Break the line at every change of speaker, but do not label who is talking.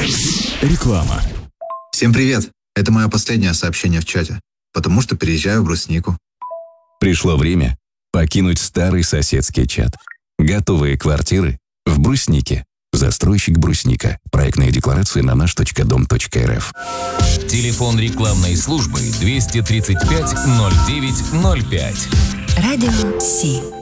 Реклама.
Всем привет! Это мое последнее сообщение в чате, потому что переезжаю в Бруснику.
Пришло время покинуть старый соседский чат. Готовые квартиры в Бруснике. Застройщик Брусника. Проектная декларация на наш.дом.рф.
Телефон рекламной службы 235 09 05.
Радио Си.